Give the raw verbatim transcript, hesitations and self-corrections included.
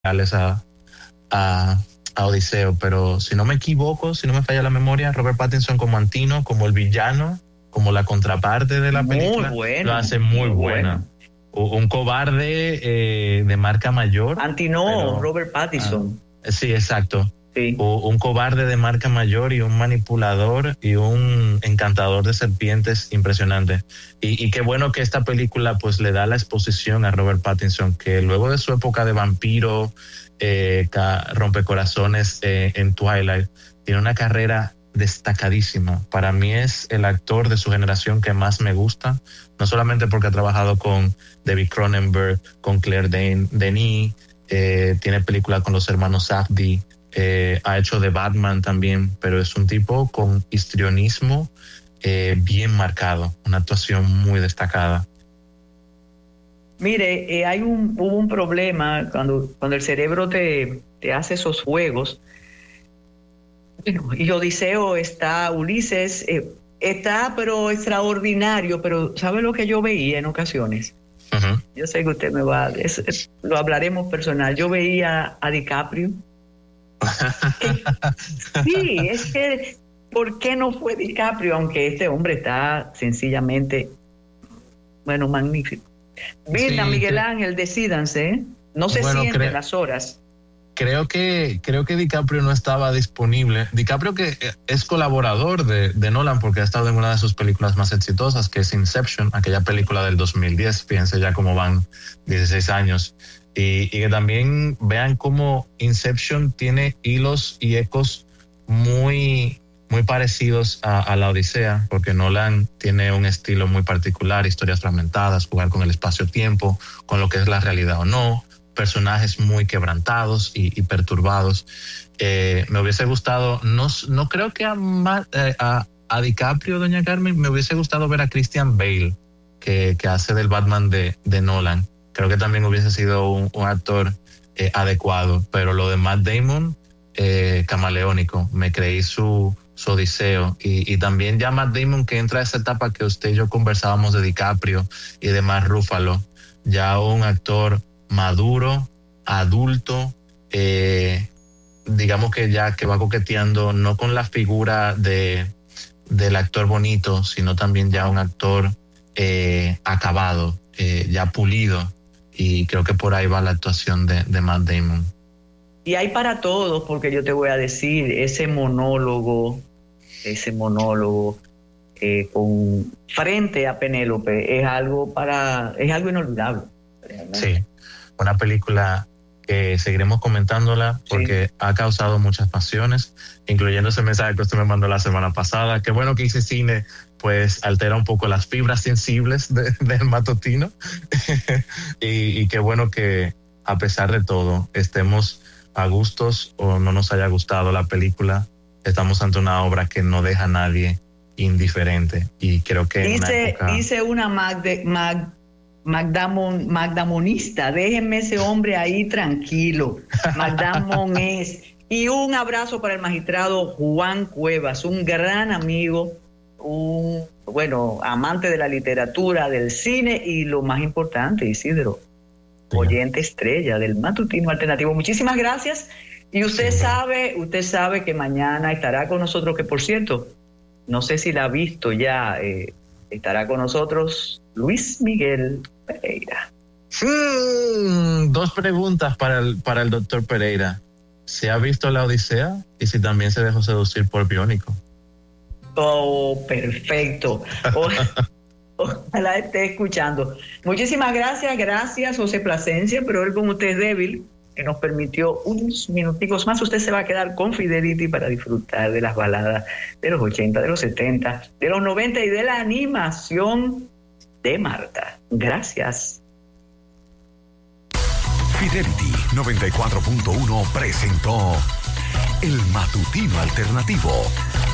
a, a, a Odiseo, pero si no me equivoco, si no me falla la memoria, Robert Pattinson como Antino, como el villano, como la contraparte de la muy película, bueno, lo hace muy, muy buena. bueno. Un cobarde eh, de marca mayor. Antino, pero, Robert Pattinson. Ah, sí, exacto. Sí. Un cobarde de marca mayor y un manipulador y un encantador de serpientes impresionante. Y, y qué bueno que esta película pues le da la exposición a Robert Pattinson, que luego de su época de vampiro, eh, rompecorazones eh, en Twilight, tiene una carrera destacadísima. Para mí es el actor de su generación que más me gusta, no solamente porque ha trabajado con David Cronenberg, con Claire Denis, eh, tiene películas con los hermanos Safdie, Eh, ha hecho de Batman también, pero es un tipo con histrionismo eh, bien marcado, una actuación muy destacada. Mire, eh, hay un, hubo un problema cuando, cuando el cerebro te, te hace esos juegos. Y Odiseo está, Ulises eh, está, pero extraordinario, pero ¿sabe lo que yo veía en ocasiones? Uh-huh. Yo sé que usted me va a... Es, es, lo hablaremos personal. Yo veía a DiCaprio. Sí, es que ¿por qué no fue DiCaprio? Aunque este hombre está sencillamente, bueno, magnífico. Virna, sí, Miguel que... Ángel, decídanse, ¿eh? No se bueno, sienten cre... las horas. Creo que, creo que DiCaprio no estaba disponible. DiCaprio que es colaborador de, de Nolan porque ha estado en una de sus películas más exitosas, que es Inception, aquella película del dos mil diez. Fíjense ya cómo van dieciséis años. Y, y que también vean cómo Inception tiene hilos y ecos muy, muy parecidos a, a la Odisea, porque Nolan tiene un estilo muy particular, historias fragmentadas, jugar con el espacio-tiempo, con lo que es la realidad o no, personajes muy quebrantados y, y perturbados. Eh, me hubiese gustado, no, no creo que a, a, a DiCaprio, doña Carmen, me hubiese gustado ver a Christian Bale, que, que hace del Batman de, de Nolan. Creo que también hubiese sido un, un actor eh, adecuado, pero lo de Matt Damon, eh, camaleónico, me creí su, su Odiseo. Y, y también ya Matt Damon, que entra a esa etapa que usted y yo conversábamos de DiCaprio y de Mark Ruffalo, ya un actor maduro, adulto, eh, digamos que ya que va coqueteando no con la figura de, del actor bonito, sino también ya un actor eh, acabado, eh, ya pulido. Y creo que por ahí va la actuación de, de Matt Damon. Y hay para todos, porque yo te voy a decir, ese monólogo, ese monólogo eh, con frente a Penélope es algo para, es algo inolvidable. Sí, una película que seguiremos comentándola porque sí, ha causado muchas pasiones, incluyendo ese mensaje que usted me mandó la semana pasada. Qué bueno que hice cine, pues altera un poco las fibras sensibles de, del matutino. y, y qué bueno que a pesar de todo estemos a gustos o no nos haya gustado la película, estamos ante una obra que no deja a nadie indiferente. Y creo que dice una, época... dice una mag, de, mag Magdamon, Magdamonista, déjenme ese hombre ahí tranquilo. Magdamon es. Y un abrazo para el magistrado Juan Cuevas, un gran amigo, un, bueno, amante de la literatura, del cine y lo más importante, Isidro, sí, oyente estrella del Matutino Alternativo. Muchísimas gracias. Y usted sí, sabe, usted sabe que mañana estará con nosotros, que por cierto, no sé si la ha visto ya, eh, estará con nosotros Luis Miguel Pereira. Hmm, dos preguntas para el, para el doctor Pereira. ¿Se ha visto la Odisea? Y si también se dejó seducir por Biónico. Oh, perfecto. Ojalá esté escuchando. Muchísimas gracias, gracias José Plasencia, pero él como usted es débil, que nos permitió unos minuticos más. Usted se va a quedar con Fidelity para disfrutar de las baladas de los ochenta, de los setenta, de los noventa y de la animación de Marta. Gracias. Fidelity noventa y cuatro punto uno presentó El Matutino Alternativo.